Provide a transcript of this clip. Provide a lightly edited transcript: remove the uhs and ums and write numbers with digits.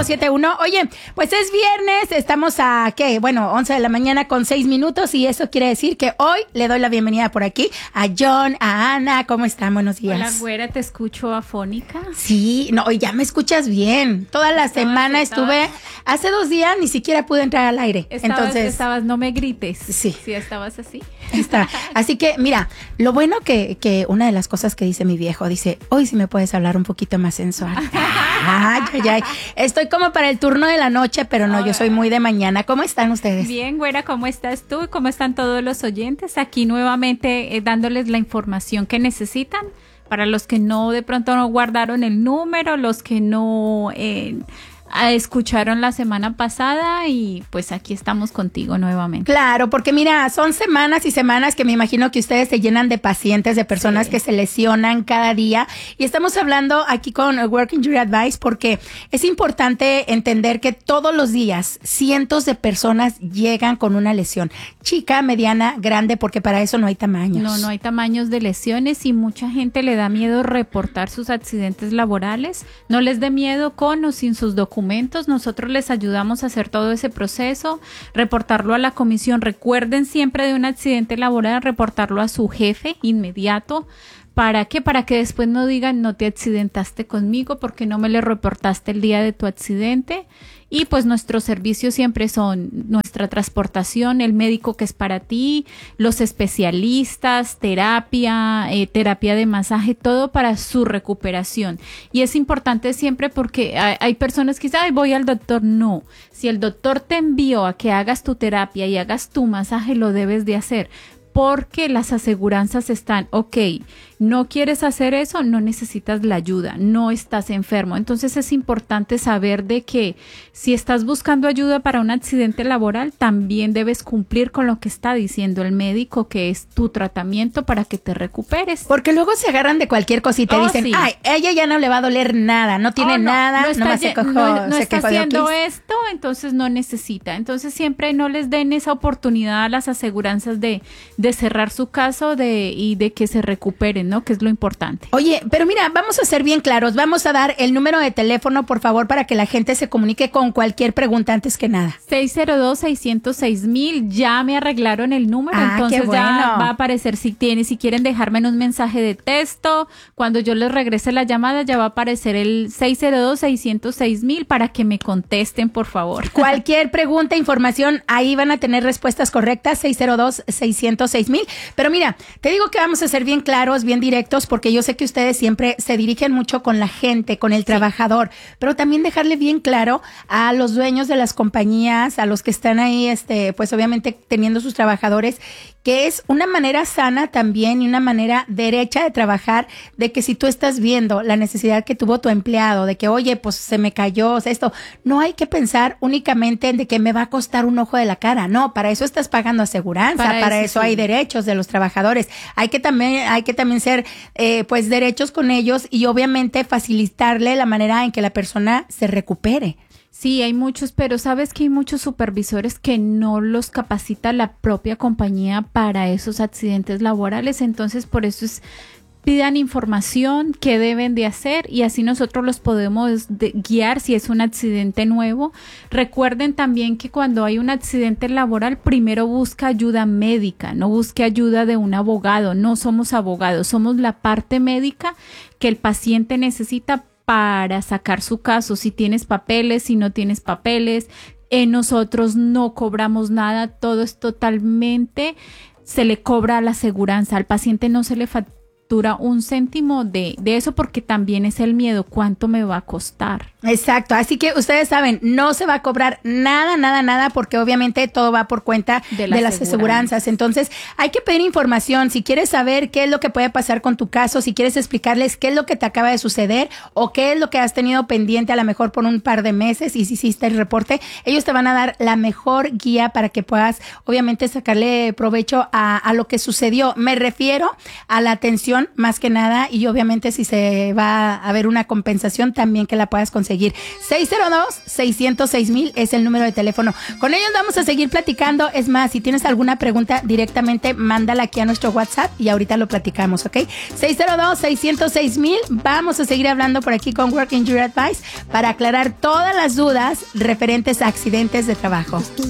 105-570-4671. Oye, pues es viernes, estamos a, ¿qué? Bueno, 11 de la mañana con 6 minutos y eso quiere decir que hoy le doy la bienvenida por aquí a John, a Ana. ¿Cómo están? Buenos días. Hola, güera, te escucho afónica. Sí, no, ya me escuchas bien. Toda la semana estuve, hace 2 días ni siquiera pude entrar al aire. Estabas, no me grites. Sí. Sí, estabas así. Está. Así que, mira, lo bueno que una de las cosas que dice mi viejo, dice, hoy sí me puedes hablar un poquito más sensual. Ay, ay, ay. Estoy como para el turno de la noche, pero no, yo soy muy de mañana. ¿Cómo están ustedes? Bien, güera, ¿cómo estás tú? ¿Cómo están todos los oyentes? Aquí nuevamente dándoles la información que necesitan. Para los que no, de pronto no guardaron el número, los que no escucharon la semana pasada y pues aquí estamos contigo nuevamente. Claro, porque mira, son semanas y semanas que me imagino que ustedes se llenan de pacientes, de personas que se lesionan cada día y estamos hablando aquí con Work Injury Advice porque es importante entender que todos los días cientos de personas llegan con una lesión, chica, mediana, grande, porque para eso no hay tamaños. No hay tamaños de lesiones y mucha gente le da miedo reportar sus accidentes laborales, no les dé miedo con o sin sus documentos. Nosotros les ayudamos a hacer todo ese proceso, reportarlo a la comisión. Recuerden siempre de un accidente laboral, reportarlo a su jefe inmediato. ¿Para qué? Para que después no digan, no te accidentaste conmigo porque no me le reportaste el día de tu accidente. Y pues nuestros servicios siempre son nuestra transportación, el médico que es para ti, los especialistas, terapia de masaje, todo para su recuperación. Y es importante siempre porque hay personas que dicen, ay, voy al doctor. No, si el doctor te envió a que hagas tu terapia y hagas tu masaje, lo debes de hacer. Porque las aseguranzas están, ok, no quieres hacer eso, no necesitas la ayuda, no estás enfermo. Entonces es importante saber de que si estás buscando ayuda para un accidente laboral, también debes cumplir con lo que está diciendo el médico, que es tu tratamiento para que te recuperes. Porque luego se agarran de cualquier cosita y dicen, sí, ay, ella ya no le va a doler nada, no tiene nada, nomás se cogió. No está haciendo esto, entonces no necesita. Entonces siempre no les den esa oportunidad a las aseguranzas de cerrar su caso y de que se recuperen, ¿no? Que es lo importante. Oye, pero mira, vamos a ser bien claros. Vamos a dar el número de teléfono, por favor, para que la gente se comunique con cualquier pregunta antes que nada. 602-606,000. Ya me arreglaron el número, entonces qué bueno. Ya va a aparecer si quieren dejarme en un mensaje de texto. Cuando yo les regrese la llamada, ya va a aparecer el 602-606,000 para que me contesten, por favor. Cualquier pregunta, información, ahí van a tener respuestas correctas, 602-606,000. Pero mira, te digo que vamos a ser bien claros, bien directos, porque yo sé que ustedes siempre se dirigen mucho con la gente, con el trabajador, pero también dejarle bien claro a los dueños de las compañías, a los que están ahí, pues obviamente teniendo sus trabajadores, que es una manera sana también y una manera derecha de trabajar, de que si tú estás viendo la necesidad que tuvo tu empleado, de que, oye, pues se me cayó, o sea, esto, no hay que pensar únicamente en de que me va a costar un ojo de la cara, no, para eso estás pagando aseguranza, para eso sí hay derechos de los trabajadores, hay que también ser, pues, derechos con ellos y obviamente facilitarle la manera en que la persona se recupere. Sí, hay muchos, pero sabes que hay muchos supervisores que no los capacita la propia compañía para esos accidentes laborales, entonces por eso pidan información, qué deben de hacer y así nosotros los podemos guiar si es un accidente nuevo. Recuerden también que cuando hay un accidente laboral, primero busca ayuda médica, no busque ayuda de un abogado, no somos abogados, somos la parte médica que el paciente necesita para sacar su caso, si tienes papeles, si no tienes papeles, nosotros no cobramos nada, todo es totalmente, se le cobra a la aseguranza, al paciente no se le factura un céntimo de eso porque también es el miedo, ¿cuánto me va a costar? Exacto, así que ustedes saben, no se va a cobrar nada, porque obviamente todo va por cuenta de las aseguranzas. Entonces, hay que pedir información. Si quieres saber qué es lo que puede pasar con tu caso, si quieres explicarles qué es lo que te acaba de suceder o qué es lo que has tenido pendiente a lo mejor por un par de meses y si hiciste el reporte, ellos te van a dar la mejor guía para que puedas, obviamente, sacarle provecho a lo que sucedió. Me refiero a la atención información más que nada y obviamente si se va a haber una compensación también que la puedas conseguir. 602-606,000 es el número de teléfono. Con ellos vamos a seguir platicando. Es más, si tienes alguna pregunta directamente, mándala aquí a nuestro WhatsApp y ahorita lo platicamos, ¿ok? 602-606,000. Vamos a seguir hablando por aquí con Work Injury Advice para aclarar todas las dudas referentes a accidentes de trabajo.